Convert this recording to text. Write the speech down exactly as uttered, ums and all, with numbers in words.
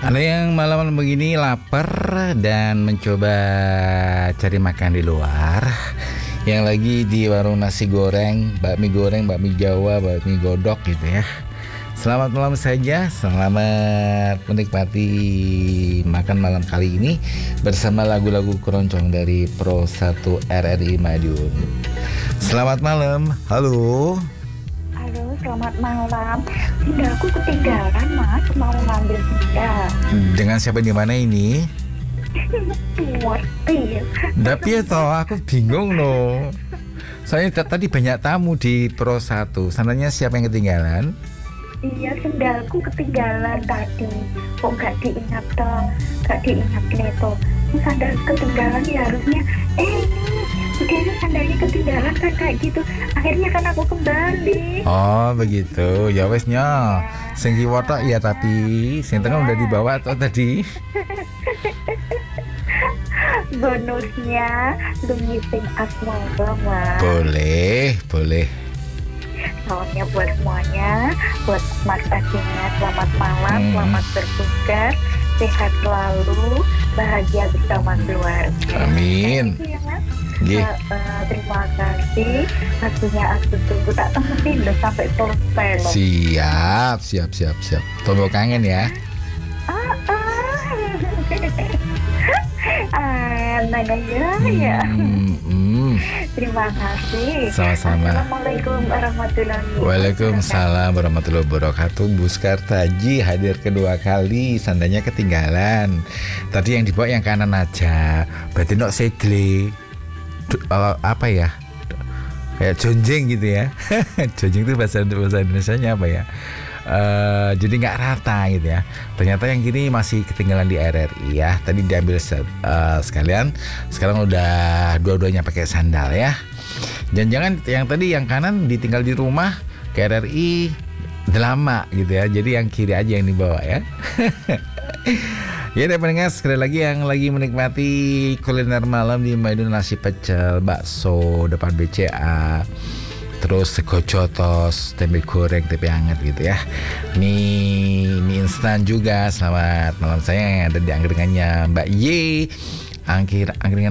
Ada yang malam begini lapar dan mencoba cari makan di luar. Yang lagi di warung nasi goreng, bakmi goreng, bakmi Jawa, bakmi godok gitu ya. Selamat malam saja, selamat menikmati makan malam kali ini bersama lagu-lagu keroncong dari Pro satu R R I Madiun. Selamat malam, halo. Halo, selamat malam. Sendalku ketinggalan, Mas. Mau ngambil sendal. Dengan siapa di mana ini? Ngerti. Tapi ya toh aku bingung loh. Soalnya t- tadi banyak tamu di Pro satu. Sananya siapa yang ketinggalan? Iya, sendalku ketinggalan tadi. Kok gak diingat toh? Gak diingat neto. Sandal ketinggalan ya harusnya. Eh, ini sandalnya ketinggalan kan kayak gitu. Akhirnya kan aku kembali. Oh begitu, ya wesnya. Sing kiwa tok ya tapi sing tengah udah dibawa atau tadi? Bonusnya lu ngising asmara, Mas. Boleh, boleh. Salamnya buat semuanya, buat Mas Ajinya, selamat malam, Hmm. selamat bertugas, sehat selalu, bahagia bersama keluarga. Amin. Thank you ya, Mas. Nggih. Eh, eh, terima kasih, artinya aku tunggu tak temenin loh sampai selesai loh. Siap, siap, siap, siap. Tombol kangen ya. Ah, ah. ah, nanya ya. Hmm, hmm. Terima kasih. Sama-sama. Assalamualaikum warahmatullahi wabarakatuh. Waalaikumsalam warahmatullahi wabarakatuh. Bu Skartaji hadir kedua kali, sandalnya ketinggalan. Tadi yang dibawa yang kanan aja. Berarti nok segle. Du- uh, apa ya? Kayak jonjeng gitu ya. Jonjeng itu bahasa bahasa Indonesianya apa ya? Uh, jadi nggak rata gitu ya. Ternyata yang gini masih ketinggalan di R R I ya. Tadi diambil se- uh, sekalian. Sekarang udah dua-duanya pakai sandal ya. Jangan-jangan yang tadi yang kanan ditinggal di rumah ke R R I udah lama gitu ya. Jadi yang kiri aja yang dibawa ya. Ya, pendengar sekali lagi yang lagi menikmati kuliner malam di Madiun, nasi pecel, bakso depan B C A, terus sego jotos, tempe goreng, tempe hangat gitu ya. Mie, mie instan juga. Selamat malam saya yang ada di angkringannya Mbak Y. Angkir, angkringan